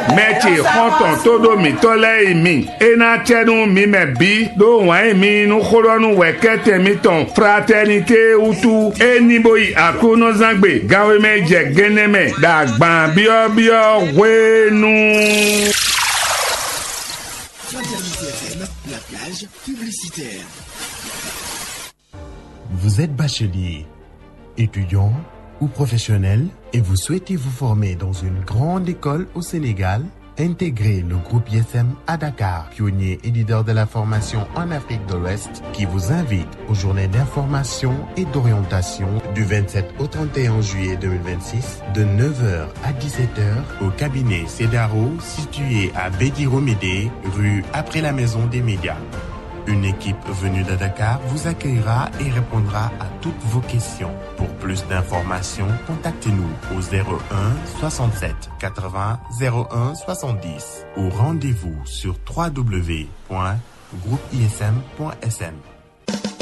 Meti konton todo mi tole mi. Ena tenu mi me bi do wan mi nu khoronu wekete mi ton fraternité utu eni boyi akono zangbe gawe me je geneme da gban bio wenu. La plage publicitaire. Vous êtes bachelier, étudiant ou professionnel et vous souhaitez vous former dans une grande école au Sénégal? Intégrez le groupe ISM à Dakar, pionnier et leader de la formation en Afrique de l'Ouest, qui vous invite aux journées d'information et d'orientation du 27 au 31 juillet 2026 de 9h à 17h au cabinet Cedaro situé à Bédiromédé, rue après la Maison des Médias. Une équipe venue de Dakar vous accueillera et répondra à toutes vos questions. Pour plus d'informations, contactez-nous au 01 67 80 01 70 ou rendez-vous sur www.groupeism.sn.